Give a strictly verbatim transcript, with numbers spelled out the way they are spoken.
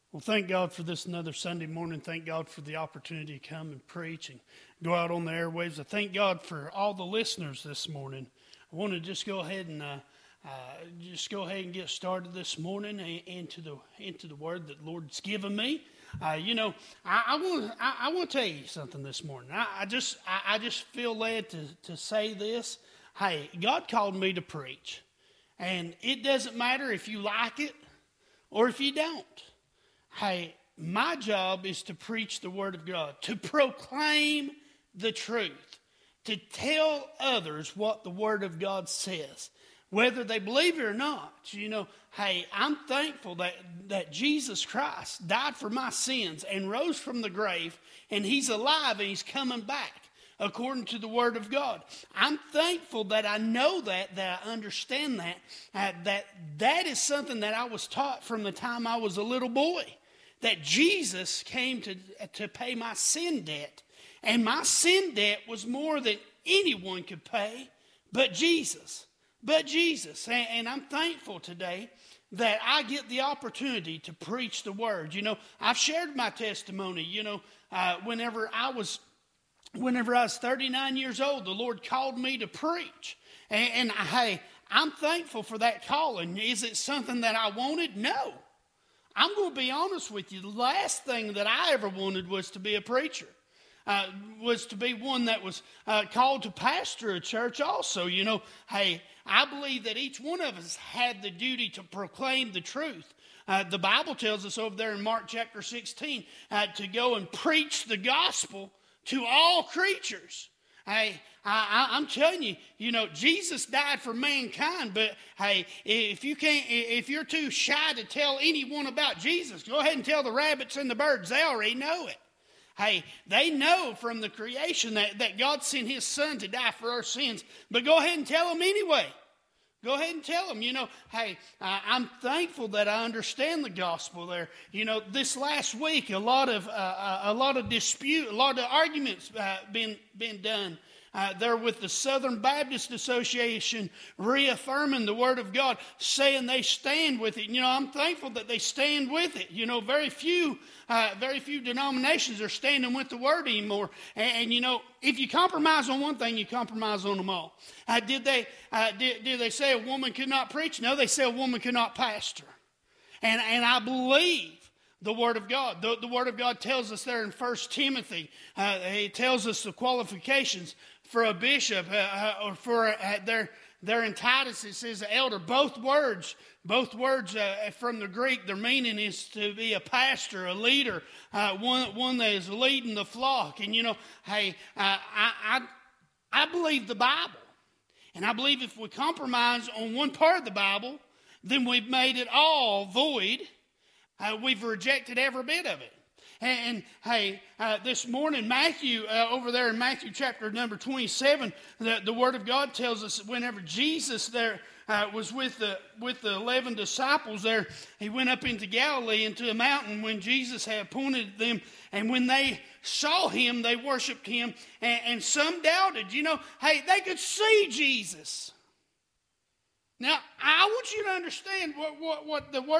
Well, thank God for this another Sunday morning. Thank God for the opportunity to come and preach and go out on the airwaves. I thank God for all the listeners this morning. I want to just go ahead and uh, uh, just go ahead and get started this morning into the into the word that the Lord's given me. Uh, you know, I, I want I, I want to tell you something this morning. I, I just I, I just feel led to to say this. Hey, God called me to preach, and it doesn't matter if you like it or if you don't. Hey, my job is to preach the Word of God, to proclaim the truth, to tell others what the Word of God says, whether they believe it or not. You know, hey, I'm thankful that, that Jesus Christ died for my sins and rose from the grave, and He's alive and He's coming back according to the Word of God. I'm thankful that I know that, that I understand that, uh, that that is something that I was taught from the time I was a little boy. That Jesus came to, to pay my sin debt. And my sin debt was more than anyone could pay but Jesus. But Jesus. And, and I'm thankful today that I get the opportunity to preach the Word. You know, I've shared my testimony. You know, uh, whenever I was whenever I was thirty-nine years old, the Lord called me to preach. And, and hey, I'm thankful for that calling. Is it something that I wanted? No. I'm going to be honest with you. The last thing that I ever wanted was to be a preacher, uh, was to be one that was uh, called to pastor a church also. You know, hey, I believe that each one of us had the duty to proclaim the truth. Uh, the Bible tells us over there in Mark chapter sixteen uh, to go and preach the gospel to all creatures. Hey, I, I, I'm telling you, you know, Jesus died for mankind, but hey, if you can't, if you're too shy to tell anyone about Jesus, go ahead and tell the rabbits and the birds. They already know it. Hey, they know from the creation that, that God sent His Son to die for our sins, but go ahead and tell them anyway. Go ahead and tell them, you know, hey, uh, I'm thankful that I understand the gospel there. You know, this last week, a lot of uh, a lot of dispute, a lot of arguments uh, been been done uh, there with the Southern Baptist Association reaffirming the Word of God, saying they stand with it. You know, I'm thankful that they stand with it. You know, very few, uh, very few denominations are standing with the Word anymore. And, and you know, if you compromise on one thing, you compromise on them all. Uh, did they uh, did, did they say a woman could not preach? No, they say a woman could not pastor. And and I believe the Word of God. The, the Word of God tells us there in First Timothy, uh, it tells us the qualifications for a bishop uh, uh, or for uh, their their in Titus it says elder. Both words, both words uh, from the Greek, their meaning is to be a pastor, a leader, uh, one one that is leading the flock. And you know, hey, uh, I, I I believe the Bible, and I believe if we compromise on one part of the Bible, then we've made it all void. Uh, we've rejected every bit of it. And, and hey, uh, this morning, Matthew, uh, over there in Matthew chapter number twenty-seven, the, the Word of God tells us that whenever Jesus there uh, was with the with the eleven disciples there, He went up into Galilee into a mountain when Jesus had appointed them. And when they saw Him, they worshiped Him. And, and some doubted. You know, hey, they could see Jesus. Now, I want you to understand what, what, what the Word